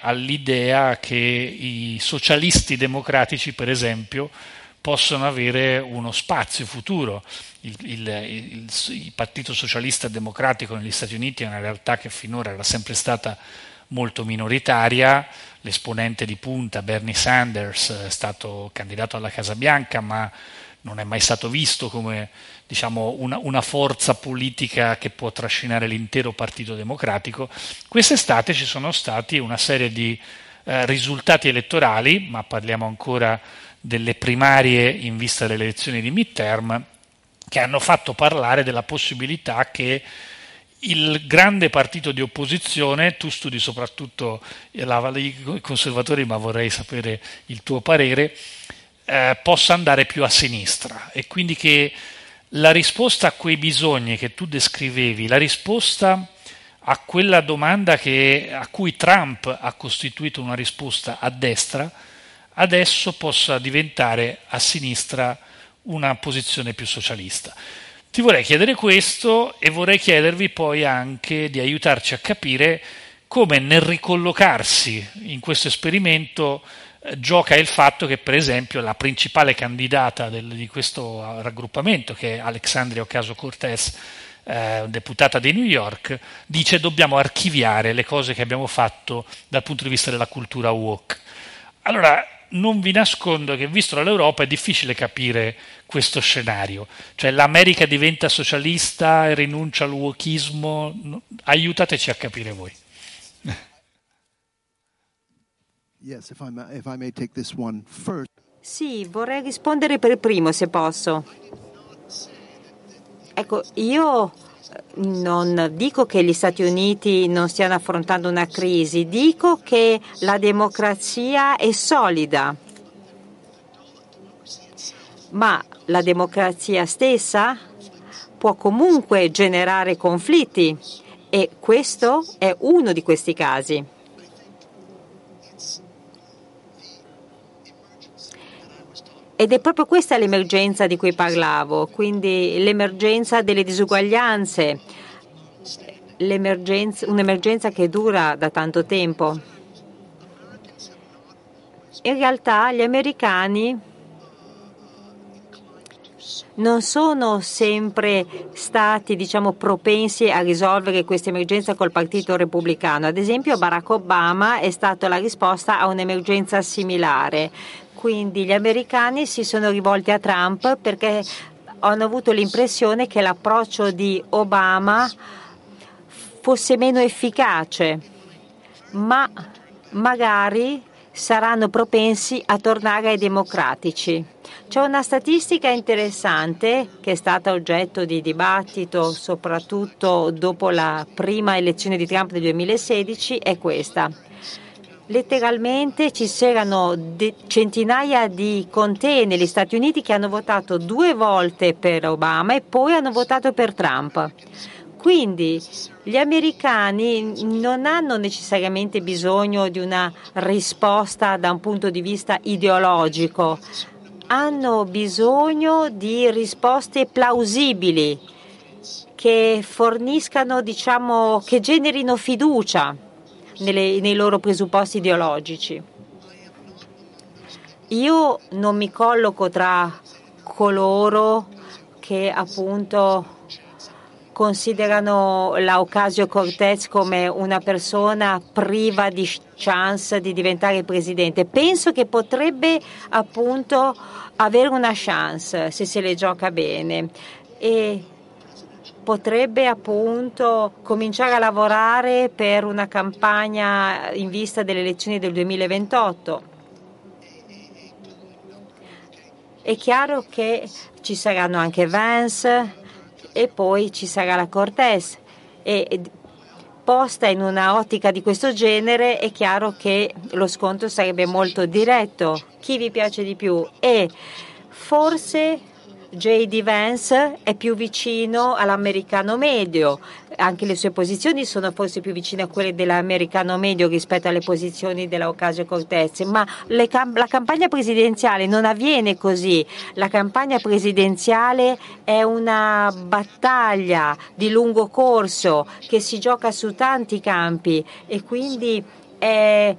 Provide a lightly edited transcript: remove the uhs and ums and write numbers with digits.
all'idea che i socialisti democratici, per esempio, possono avere uno spazio futuro. Il Partito Socialista Democratico negli Stati Uniti è una realtà che finora era sempre stata molto minoritaria. L'esponente di punta, Bernie Sanders, è stato candidato alla Casa Bianca, ma non è mai stato visto come, diciamo, una forza politica che può trascinare l'intero Partito Democratico. Quest'estate ci sono stati una serie di risultati elettorali, ma parliamo ancora delle primarie in vista delle elezioni di midterm, che hanno fatto parlare della possibilità che il grande partito di opposizione, tu studi soprattutto i conservatori, ma vorrei sapere il tuo parere, possa andare più a sinistra, e quindi che la risposta a quei bisogni che tu descrivevi, la risposta a quella domanda a cui Trump ha costituito una risposta a destra, adesso possa diventare a sinistra una posizione più socialista. Ti vorrei chiedere questo, e vorrei chiedervi poi anche di aiutarci a capire come nel ricollocarsi in questo esperimento gioca il fatto che, per esempio, la principale candidata di questo raggruppamento, che è Alexandria Ocasio-Cortez, deputata di New York, dice: dobbiamo archiviare le cose che abbiamo fatto dal punto di vista della cultura woke. Allora, non vi nascondo che, visto dall'Europa, è difficile capire questo scenario. Cioè, l'America diventa socialista e rinuncia al wokismo. Aiutateci a capire voi. Yes, if I may take this one first. Sì, vorrei rispondere per primo, se posso. Ecco, io non dico che gli Stati Uniti non stiano affrontando una crisi, dico che la democrazia è solida, ma la democrazia stessa può comunque generare conflitti, e questo è uno di questi casi. Ed è proprio questa l'emergenza di cui parlavo, quindi l'emergenza delle disuguaglianze, un'emergenza che dura da tanto tempo. In realtà gli americani non sono sempre stati, propensi a risolvere questa emergenza col Partito Repubblicano. Ad esempio, Barack Obama è stato la risposta a un'emergenza similare. Quindi gli americani si sono rivolti a Trump perché hanno avuto l'impressione che l'approccio di Obama fosse meno efficace, ma magari saranno propensi a tornare ai democratici. C'è una statistica interessante che è stata oggetto di dibattito soprattutto dopo la prima elezione di Trump del 2016, è questa. Letteralmente ci c'erano centinaia di contee negli Stati Uniti che hanno votato 2 volte per Obama e poi hanno votato per Trump. Quindi gli americani non hanno necessariamente bisogno di una risposta da un punto di vista ideologico, hanno bisogno di risposte plausibili che forniscano, che generino fiducia nei loro presupposti ideologici. Io non mi colloco tra coloro che appunto considerano la Ocasio-Cortez come una persona priva di chance di diventare presidente. Penso che potrebbe appunto avere una chance se le gioca bene, e potrebbe appunto cominciare a lavorare per una campagna in vista delle elezioni del 2028. È chiaro che ci saranno anche Vance e poi ci sarà la Cortez, e posta in una ottica di questo genere è chiaro che lo scontro sarebbe molto diretto. Chi vi piace di più? E forse J.D. Vance è più vicino all'americano medio, anche le sue posizioni sono forse più vicine a quelle dell'americano medio rispetto alle posizioni della Ocasio-Cortez, ma la campagna presidenziale non avviene così. La campagna presidenziale è una battaglia di lungo corso che si gioca su tanti campi, e quindi è